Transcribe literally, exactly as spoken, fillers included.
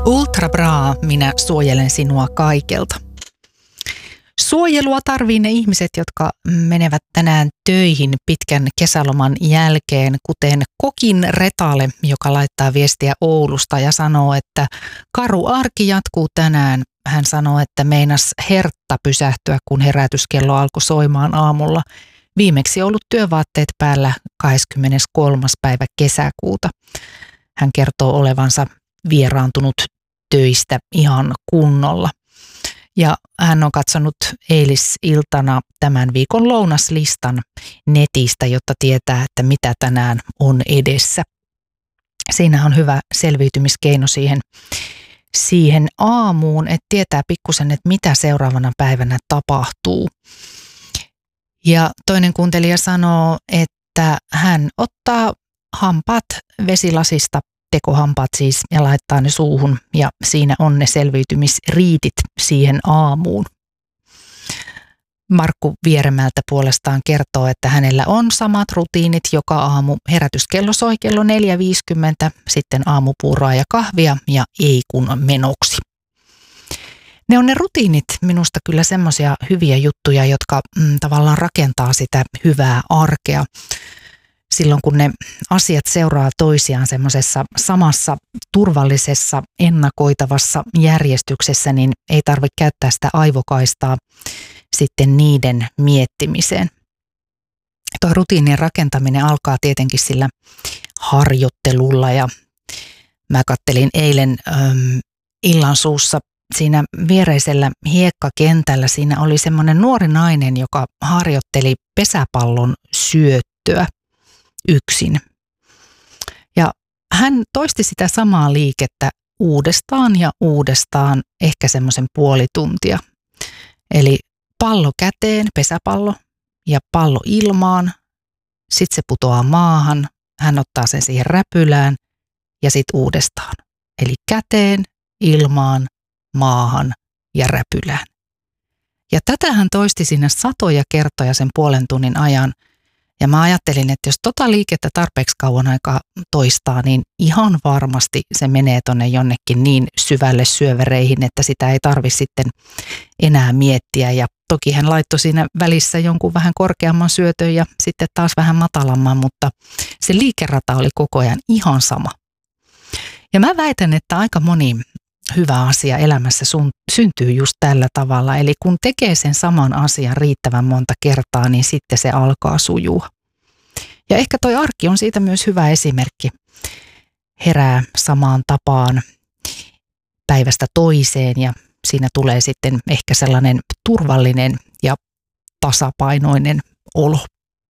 Ultra Bra, minä suojelen sinua kaikelta. Suojelua tarvii ne ihmiset, jotka menevät tänään töihin pitkän kesäloman jälkeen, kuten Kokin Retale, joka laittaa viestiä Oulusta ja sanoo, että karu arki jatkuu tänään. Hän sanoo, että meinas hertta pysähtyä, kun herätyskello alkoi soimaan aamulla. Viimeksi ollut työvaatteet päällä kahdeskymmeneskolmas päivä kesäkuuta. Hän kertoo olevansa vieraantunut töistä ihan kunnolla. Ja hän on katsonut eilisiltana tämän viikon lounaslistan netistä, jotta tietää, että mitä tänään on edessä. Siinä on hyvä selviytymiskeino siihen, siihen aamuun, että tietää pikkusen, että mitä seuraavana päivänä tapahtuu. Ja toinen kuuntelija sanoo, että hän ottaa hampaat vesilasista, tekohampaat siis, ja laittaa ne suuhun, ja siinä on ne selviytymisriitit siihen aamuun. Markku Vieremältä puolestaan kertoo, että hänellä on samat rutiinit joka aamu. Herätyskello soi kello neljä viisikymmentä, sitten aamupuuroa ja kahvia ja ei kun menoksi. Ne on ne rutiinit minusta kyllä semmoisia hyviä juttuja, jotka mm, tavallaan rakentaa sitä hyvää arkea. Silloin kun ne asiat seuraa toisiaan semmoisessa samassa turvallisessa, ennakoitavassa järjestyksessä, niin ei tarvitse käyttää sitä aivokaistaa sitten niiden miettimiseen. Tuo rutiinien rakentaminen alkaa tietenkin sillä harjoittelulla, ja mä kattelin eilen äm, illan suussa siinä viereisellä hiekkakentällä. Siinä oli semmoinen nuori nainen, joka harjoitteli pesäpallon syöttöä yksin. Ja hän toisti sitä samaa liikettä uudestaan ja uudestaan, ehkä semmoisen puoli tuntia. Eli pallo käteen, pesäpallo, ja pallo ilmaan, sitten se putoaa maahan, hän ottaa sen siihen räpylään ja sitten uudestaan. Eli käteen, ilmaan, maahan ja räpylään. Ja tätä hän toisti sinne satoja kertoja sen puolen tunnin ajan. Ja mä ajattelin, että jos tota liikettä tarpeeksi kauan aikaa toistaa, niin ihan varmasti se menee tonne jonnekin niin syvälle syövereihin, että sitä ei tarvitse sitten enää miettiä. Ja toki hän laittoi siinä välissä jonkun vähän korkeamman syötön ja sitten taas vähän matalamman, mutta se liikerata oli koko ajan ihan sama. Ja mä väitän, että aika moni hyvä asia elämässä sun, syntyy just tällä tavalla. Eli kun tekee sen saman asian riittävän monta kertaa, niin sitten se alkaa sujua. Ja ehkä toi arki on siitä myös hyvä esimerkki. Herää samaan tapaan päivästä toiseen, ja siinä tulee sitten ehkä sellainen turvallinen ja tasapainoinen olo.